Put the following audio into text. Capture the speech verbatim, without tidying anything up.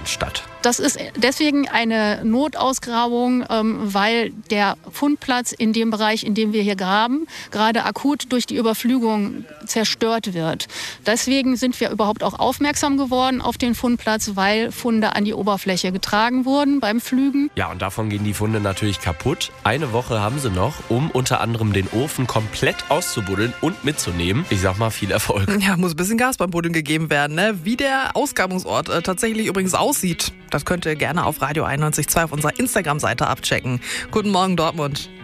statt? Das ist deswegen eine Notausgrabung, weil der Fundplatz in dem Bereich, in dem wir hier graben, gerade akut durch die Überflugung zerstört wird. Deswegen sind wir überhaupt auch aufmerksam geworden auf den Fundplatz, weil Funde an die Oberfläche getragen wurden beim Pflügen. Ja, und davon gehen die Funde natürlich kaputt. Eine Woche haben sie noch, um unter anderem den Ofen komplett auszubuddeln und mitzunehmen. Ich sag mal, viel Erfolg. Ja, muss ein bisschen Gas beim Buddeln gegeben werden, ne? Wie der Ausgrabungsort äh, tatsächlich übrigens aussieht, das könnt ihr gerne auf Radio einundneunzig Komma zwei auf unserer Instagram-Seite abchecken. Guten Morgen, Dortmund.